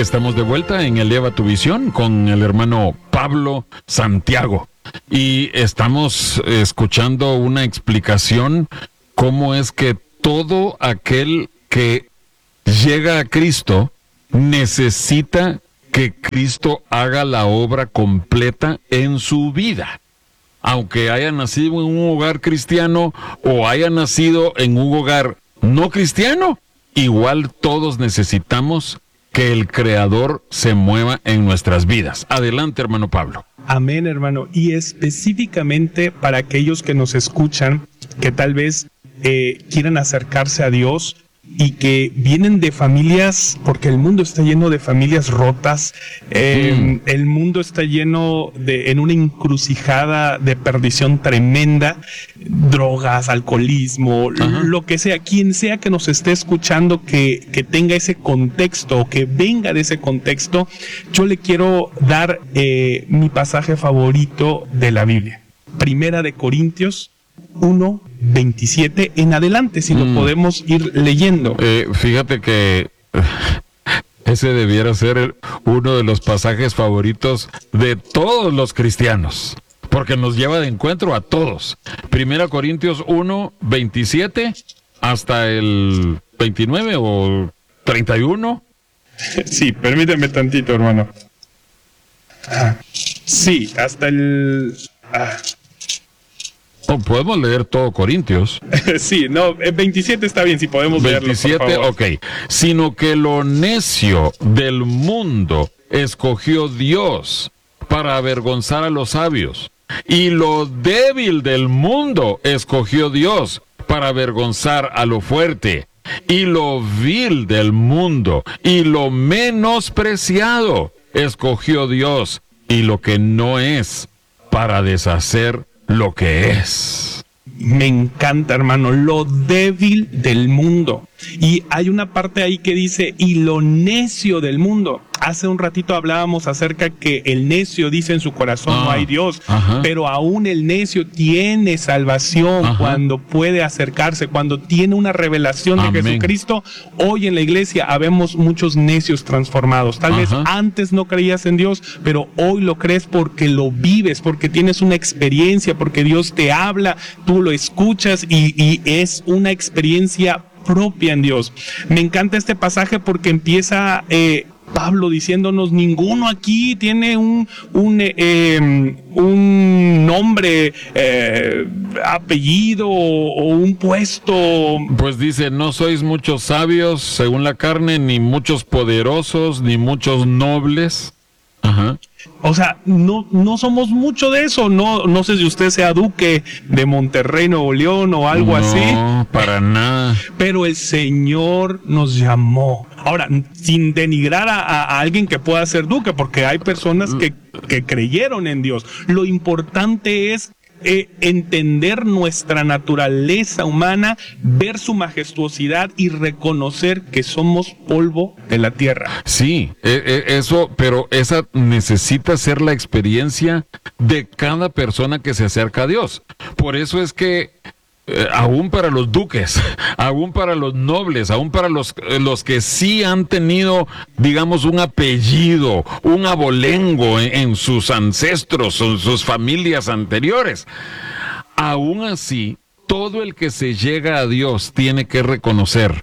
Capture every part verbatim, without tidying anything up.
Estamos de vuelta en Eleva tu Visión con el hermano Pablo Santiago y estamos escuchando una explicación cómo es que todo aquel que llega a Cristo necesita que Cristo haga la obra completa en su vida. Aunque haya nacido en un hogar cristiano o haya nacido en un hogar no cristiano, igual todos necesitamos que el Creador se mueva en nuestras vidas. Adelante, hermano Pablo. Amén, hermano. Y específicamente para aquellos que nos escuchan, que tal vez eh, quieran acercarse a Dios y que vienen de familias, porque el mundo está lleno de familias rotas, eh, mm. el mundo está lleno de, en una encrucijada de perdición tremenda, drogas, alcoholismo, Ajá. lo que sea, quien sea que nos esté escuchando que, que tenga ese contexto, que venga de ese contexto, yo le quiero dar eh, mi pasaje favorito de la Biblia. Primera de Corintios uno veintisiete en adelante, si mm. lo podemos ir leyendo. Eh, fíjate que ese debiera ser el, uno de los pasajes favoritos de todos los cristianos, porque nos lleva de encuentro a todos. Primera Corintios uno veintisiete hasta el veintinueve o treinta y uno. Sí, permíteme tantito, hermano. Ah, sí, hasta el... Ah. No, podemos leer todo Corintios. Sí, no, veintisiete está bien, si podemos veintisiete, leerlo, por favor. Ok. Sino que lo necio del mundo escogió Dios para avergonzar a los sabios. Y lo débil del mundo escogió Dios para avergonzar a lo fuerte. Y lo vil del mundo y lo menospreciado escogió Dios. Y lo que no es para deshacer lo que es. Me encanta, hermano, lo débil del mundo. Y hay una parte ahí que dice, y lo necio del mundo. Hace un ratito hablábamos acerca que el necio dice en su corazón, ah, no hay Dios. Ajá. Pero aún el necio tiene salvación, ajá, cuando puede acercarse, cuando tiene una revelación de Amén. Jesucristo. Hoy en la iglesia habemos muchos necios transformados. Tal ajá. vez antes no creías en Dios, pero hoy lo crees porque lo vives, porque tienes una experiencia, porque Dios te habla, tú lo escuchas y, y es una experiencia propia en Dios. Me encanta este pasaje porque empieza eh, Pablo diciéndonos, ninguno aquí tiene un un, eh, un nombre, eh, apellido o, o un puesto. Pues dice, no sois muchos sabios según la carne, ni muchos poderosos, ni muchos nobles. Ajá. O sea, no, no somos mucho de eso. No, no sé si usted sea duque de Monterrey, Nuevo León o algo no, así. No, para nada. Pero el Señor nos llamó. Ahora, sin denigrar a, a, a alguien que pueda ser duque, porque hay personas que, que creyeron en Dios. Lo importante es Eh, entender nuestra naturaleza humana, ver su majestuosidad y reconocer que somos polvo de la tierra. Sí, eh, eh, eso, pero esa necesita ser la experiencia de cada persona que se acerca a Dios. Por eso es que Eh, aún para los duques, aún para los nobles, aún para los, eh, los que sí han tenido, digamos, un apellido, un abolengo en, en sus ancestros, en sus familias anteriores, aún así, todo el que se llega a Dios tiene que reconocer,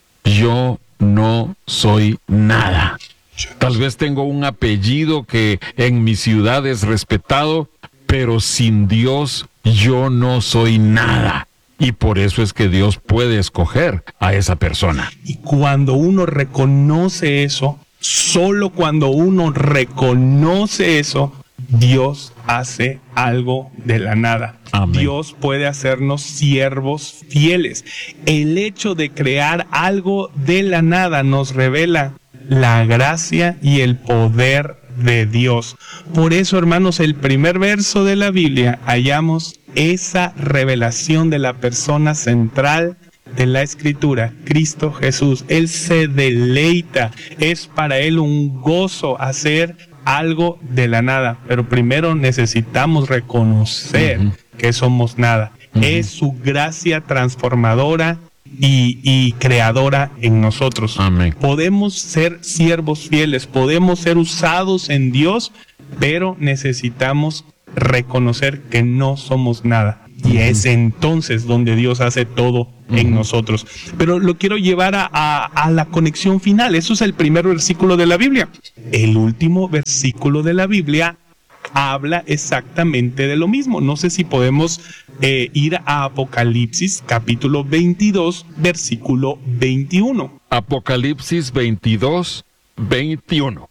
yo no soy nada. Tal vez tengo un apellido que en mi ciudad es respetado, pero sin Dios yo no soy nada. Y por eso es que Dios puede escoger a esa persona. Y cuando uno reconoce eso, solo cuando uno reconoce eso, Dios hace algo de la nada. Amén. Dios puede hacernos siervos fieles. El hecho de crear algo de la nada nos revela la gracia y el poder de Dios. Por eso, hermanos, el primer verso de la Biblia hallamos esa revelación de la persona central de la Escritura, Cristo Jesús. Él se deleita, es para Él un gozo hacer algo de la nada, pero primero necesitamos reconocer uh-huh. que somos nada. Uh-huh. Es su gracia transformadora y, y creadora en nosotros. Amén. Podemos ser siervos fieles, podemos ser usados en Dios, pero necesitamos reconocer que no somos nada. Y es entonces donde Dios hace todo uh-huh. en nosotros. Pero lo quiero llevar a, a, a la conexión final. Eso es el primer versículo de la Biblia. El último versículo de la Biblia habla exactamente de lo mismo. No sé si podemos eh, ir a Apocalipsis capítulo veintidós, versículo veintiuno. Apocalipsis veintidós, veintiuno.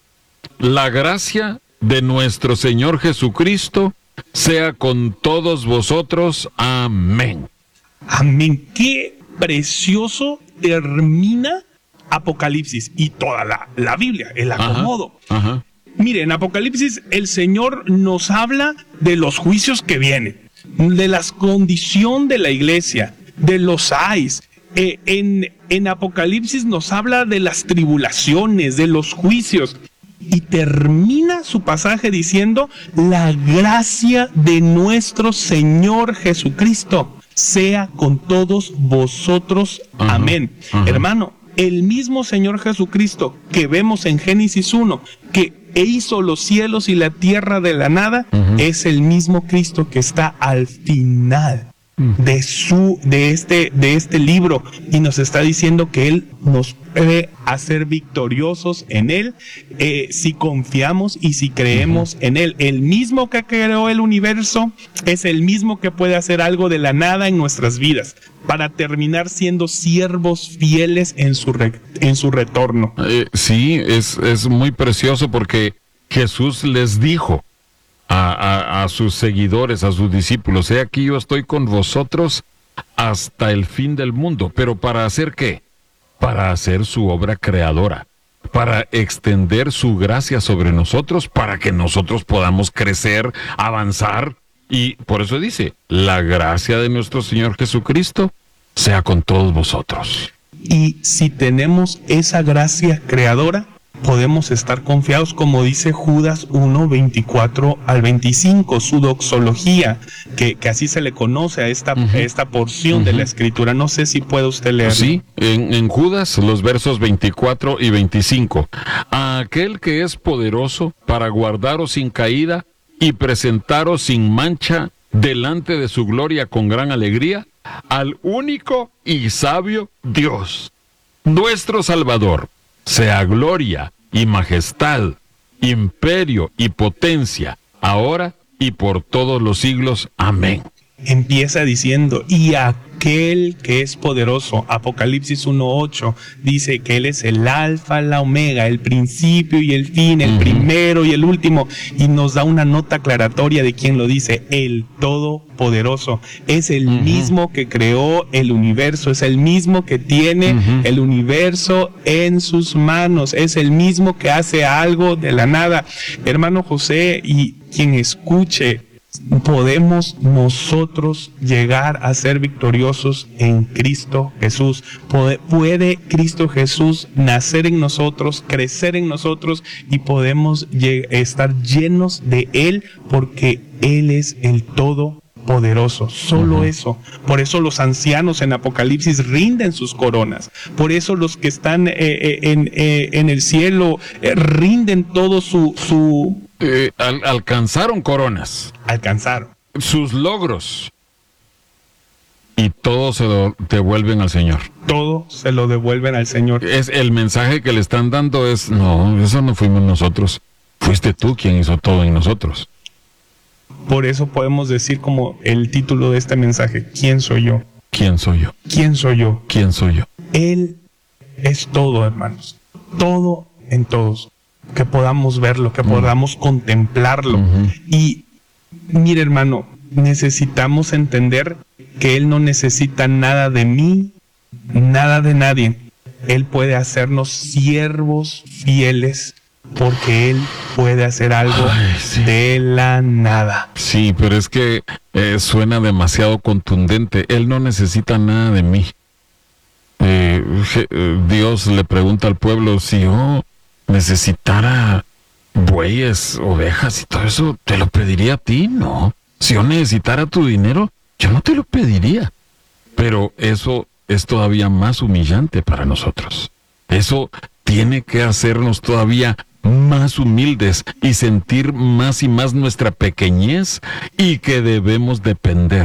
La gracia de nuestro Señor Jesucristo sea con todos vosotros. Amén. Amén. Qué precioso termina Apocalipsis y toda la, la Biblia, el acomodo. Ajá, ajá. Mire, en Apocalipsis el Señor nos habla de los juicios que vienen, de la condición de la iglesia, de los ayes. Eh, en, en Apocalipsis nos habla de las tribulaciones, de los juicios. Y termina su pasaje diciendo: la gracia de nuestro Señor Jesucristo sea con todos vosotros. Ajá, amén. Ajá. Hermano, el mismo Señor Jesucristo que vemos en Génesis uno, que hizo los cielos y la tierra de la nada, uh-huh. es el mismo Cristo que está al final de su de este de este libro y nos está diciendo que él nos puede hacer victoriosos en él eh, si confiamos y si creemos uh-huh. en él. El mismo que creó el universo es el mismo que puede hacer algo de la nada en nuestras vidas para terminar siendo siervos fieles en su re, en su retorno. Eh, sí, es es muy precioso porque Jesús les dijo A, a, a sus seguidores, a sus discípulos: he aquí yo estoy con vosotros hasta el fin del mundo. ¿Pero para hacer qué? Para hacer su obra creadora, para extender su gracia sobre nosotros, para que nosotros podamos crecer, avanzar. Y por eso dice: la gracia de nuestro Señor Jesucristo sea con todos vosotros. Y si tenemos esa gracia creadora, podemos estar confiados, como dice Judas uno, veinticuatro al veinticinco, su doxología, que, que así se le conoce a esta, uh-huh. esta porción uh-huh. de la Escritura. No sé si puede usted leer. Sí, en, en Judas, los versos veinticuatro y veinticinco. A aquel que es poderoso para guardaros sin caída y presentaros sin mancha delante de su gloria con gran alegría, al único y sabio Dios, nuestro Salvador, sea gloria y majestad, imperio y potencia, ahora y por todos los siglos. Amén. Empieza diciendo: y aquel que es poderoso. Apocalipsis uno ocho dice que él es el alfa, la omega, el principio y el fin, el uh-huh. primero y el último, y nos da una nota aclaratoria de quién lo dice: el todopoderoso. Es el uh-huh. mismo que creó el universo, es el mismo que tiene uh-huh. el universo en sus manos, es el mismo que hace algo de la nada. Hermano José, y quien escuche, podemos nosotros llegar a ser victoriosos en Cristo Jesús. Puede, puede Cristo Jesús nacer en nosotros, crecer en nosotros, y podemos lleg- estar llenos de Él, porque Él es el Todopoderoso. Solo uh-huh. eso. Por eso los ancianos en Apocalipsis rinden sus coronas. Por eso los que están eh, eh, en, eh, en el cielo eh, rinden todo su... su Eh, al, alcanzaron coronas. Alcanzaron. Sus logros. Y todo se lo devuelven al Señor. Todo se lo devuelven al Señor. Es el mensaje que le están dando es: no, eso no fuimos nosotros. Fuiste tú quien hizo todo en nosotros. Por eso podemos decir, como el título de este mensaje: ¿quién soy yo? ¿Quién soy yo? ¿Quién soy yo? ¿Quién soy yo? Él es todo, hermanos. Todo en todos. Que podamos verlo, que uh-huh. podamos contemplarlo. Uh-huh. Y mire, hermano, necesitamos entender que Él no necesita nada de mí, nada de nadie. Él puede hacernos siervos fieles, porque Él puede hacer algo Ay, sí. de la nada. Sí, pero es que eh, suena demasiado contundente. Él no necesita nada de mí. Eh, Dios le pregunta al pueblo: si yo necesitara bueyes, ovejas y todo eso, ¿te lo pediría a ti? No. Si yo necesitara tu dinero, yo no te lo pediría. Pero eso es todavía más humillante para nosotros. Eso tiene que hacernos todavía más humildes y sentir más y más nuestra pequeñez y que debemos depender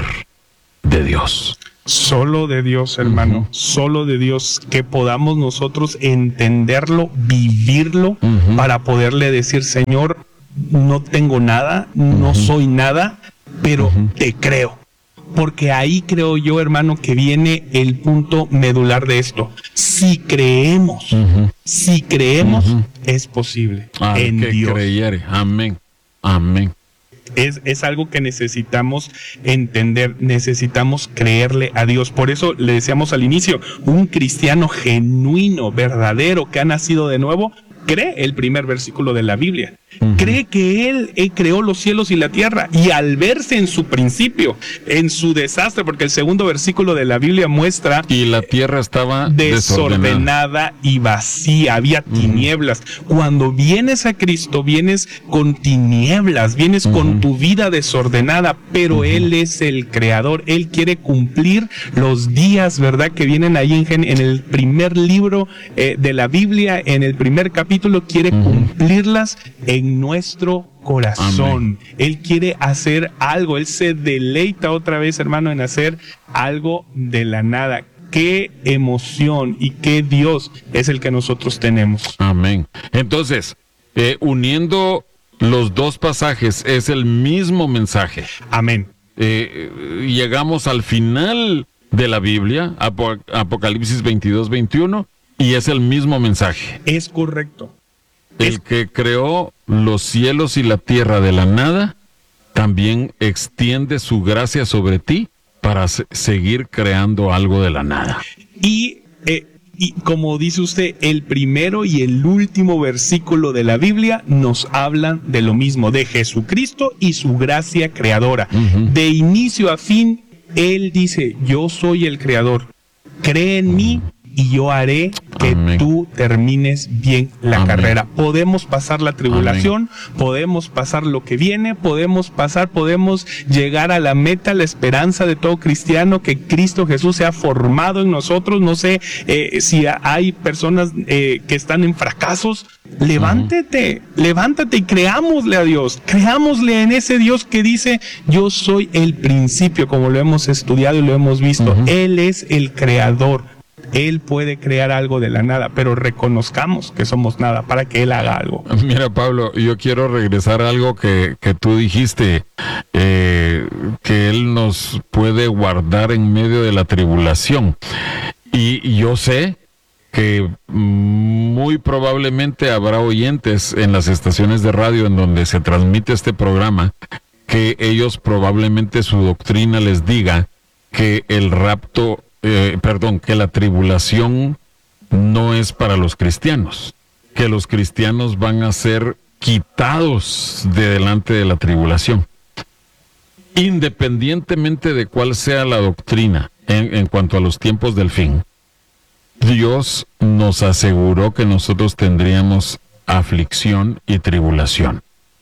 de Dios. Solo de Dios, hermano, uh-huh. Solo de Dios, que podamos nosotros entenderlo, vivirlo, uh-huh. Para poderle decir, Señor, no tengo nada, no uh-huh. soy nada, pero uh-huh. te creo. Porque ahí creo yo, hermano, que viene el punto medular de esto. Si creemos, uh-huh. si creemos, uh-huh. es posible ah, en que Dios. Creyere. Amén, amén. Es, es algo que necesitamos entender, necesitamos creerle a Dios. Por eso le decíamos al inicio, un cristiano genuino, verdadero, que ha nacido de nuevo, cree el primer versículo de la Biblia. Uh-huh. Cree que Él, Él creó los cielos y la tierra, y al verse en su principio, en su desastre, porque el segundo versículo de la Biblia muestra y la tierra estaba desordenada, desordenada y vacía, había uh-huh. tinieblas. Cuando vienes a Cristo, vienes con tinieblas, vienes uh-huh. con tu vida desordenada, pero uh-huh. Él es el creador. Él quiere cumplir los días, ¿verdad?, que vienen ahí en, en el primer libro eh, de la Biblia, en el primer capítulo, quiere uh-huh. cumplirlas en nuestro corazón. Amén. Él quiere hacer algo, Él se deleita otra vez, hermano, en hacer algo de la nada. Qué emoción y qué Dios es el que nosotros tenemos. Amén. Entonces, eh, uniendo los dos pasajes, es el mismo mensaje. Amén. Eh, llegamos al final de la Biblia, Ap- Apocalipsis veintidós, veintiuno, y es el mismo mensaje. Es correcto. El que creó los cielos y la tierra de la nada, también extiende su gracia sobre ti para se- seguir creando algo de la nada. Y, eh, y como dice usted, el primero y el último versículo de la Biblia nos hablan de lo mismo, de Jesucristo y su gracia creadora. Uh-huh. De inicio a fin, Él dice, yo soy el creador, cree en uh-huh. mí, y yo haré que Amén. Tú termines bien la Amén. Carrera. Podemos pasar la tribulación, Amén. Podemos pasar lo que viene, podemos pasar, podemos llegar a la meta, la esperanza de todo cristiano, que Cristo Jesús se ha formado en nosotros. No sé eh, si hay personas eh, que están en fracasos. Levántate, uh-huh. levántate y creámosle a Dios, creámosle en ese Dios que dice, yo soy el principio, como lo hemos estudiado y lo hemos visto. Uh-huh. Él es el creador. Él puede crear algo de la nada, pero reconozcamos que somos nada para que Él haga algo. Mira, Pablo, yo quiero regresar a algo que, que tú dijiste, eh, que Él nos puede guardar en medio de la tribulación. Y, y yo sé que muy probablemente habrá oyentes en las estaciones de radio en donde se transmite este programa, que ellos probablemente su doctrina les diga que el rapto Eh, perdón, que la tribulación no es para los cristianos, que los cristianos van a ser quitados de delante de la tribulación. Independientemente de cuál sea la doctrina en, en cuanto a los tiempos del fin, Dios nos aseguró que nosotros tendríamos aflicción y tribulación.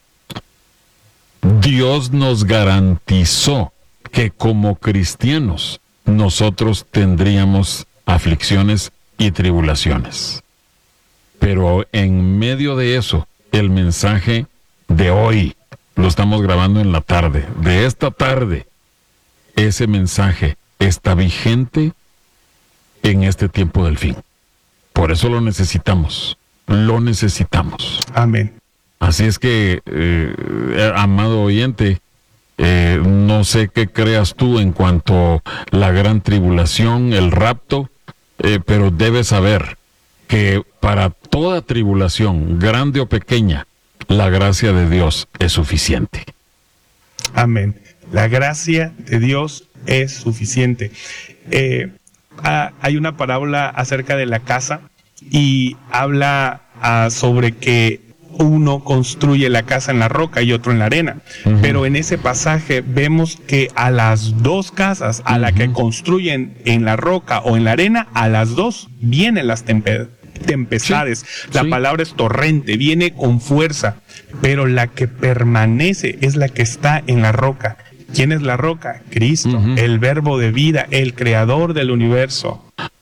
Dios nos garantizó que como cristianos nosotros tendríamos aflicciones y tribulaciones. Pero en medio de eso, el mensaje de hoy, lo estamos grabando en la tarde, de esta tarde, ese mensaje está vigente en este tiempo del fin. Por eso lo necesitamos, lo necesitamos. Amén. Así es que, eh, amado oyente, Eh, no sé qué creas tú en cuanto a la gran tribulación, el rapto, eh, pero debes saber que para toda tribulación, grande o pequeña, la gracia de Dios es suficiente. Amén. La gracia de Dios es suficiente. Eh, ah, hay una parábola acerca de la casa y habla ah, sobre que uno construye la casa en la roca y otro en la arena. Uh-huh. Pero en ese pasaje vemos que a las dos casas, a uh-huh. la que construyen en la roca o en la arena, a las dos vienen las tempe- tempestades. Sí, la sí. palabra es torrente, viene con fuerza, pero la que permanece es la que está en la roca. ¿Quién es la roca? Cristo, uh-huh. el verbo de vida, el creador del universo.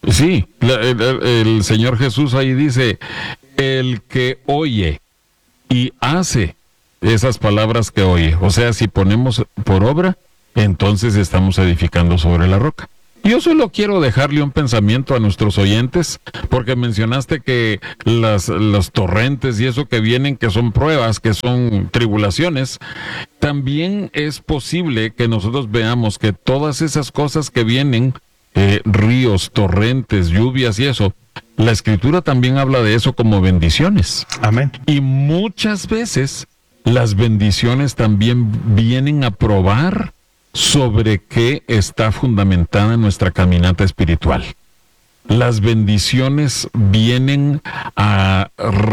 Sí, la, el, el Señor Jesús ahí dice, el que oye y hace esas palabras que oye, o sea, si ponemos por obra, entonces estamos edificando sobre la roca. Yo solo quiero dejarle un pensamiento a nuestros oyentes, porque mencionaste que las, los torrentes y eso que vienen, que son pruebas, que son tribulaciones, también es posible que nosotros veamos que todas esas cosas que vienen, eh, ríos, torrentes, lluvias y eso, la Escritura también habla de eso como bendiciones. Amén. Y muchas veces las bendiciones también vienen a probar sobre qué está fundamentada nuestra caminata espiritual. Las bendiciones vienen a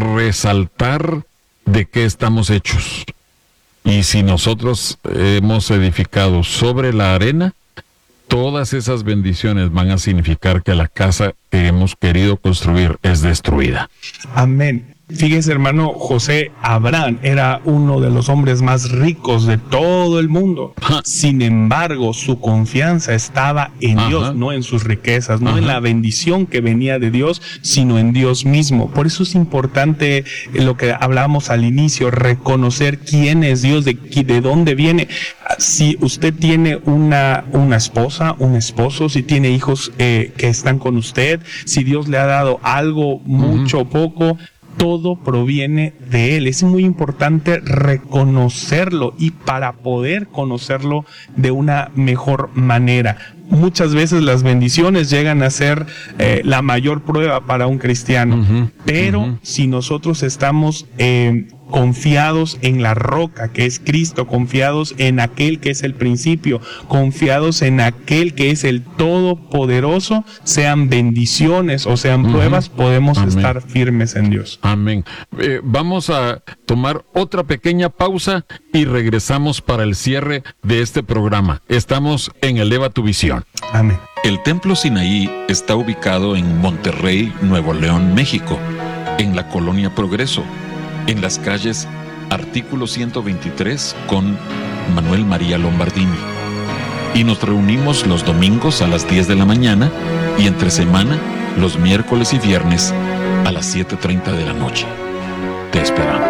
resaltar de qué estamos hechos. Y si nosotros hemos edificado sobre la arena, todas esas bendiciones van a significar que la casa que hemos querido construir es destruida. Amén. Fíjese, hermano, José Abraham era uno de los hombres más ricos de todo el mundo. Ajá. Sin embargo, su confianza estaba en Ajá. Dios, no en sus riquezas, no Ajá. en la bendición que venía de Dios, sino en Dios mismo. Por eso es importante lo que hablábamos al inicio, reconocer quién es Dios, de, de dónde viene. Si usted tiene una, una esposa, un esposo, si tiene hijos eh, que están con usted, si Dios le ha dado algo, mucho o uh-huh. poco, todo proviene de Él. Es muy importante reconocerlo y para poder conocerlo de una mejor manera. Muchas veces las bendiciones llegan a ser eh, la mayor prueba para un cristiano, uh-huh, pero uh-huh. si nosotros estamos eh, confiados en la roca que es Cristo, confiados en aquel que es el principio, confiados en aquel que es el Todopoderoso, sean bendiciones o sean uh-huh. pruebas, podemos Amén. Estar firmes en Dios. Amén. Eh, vamos a tomar otra pequeña pausa y regresamos para el cierre de este programa. Estamos en Eleva tu Visión. Amén. El Templo Sinaí está ubicado en Monterrey, Nuevo León, México, en la Colonia Progreso, en las calles Artículo ciento veintitrés con Manuel María Lombardini. Y nos reunimos los domingos a las diez de la mañana y entre semana los miércoles y viernes a las siete treinta de la noche. Te esperamos.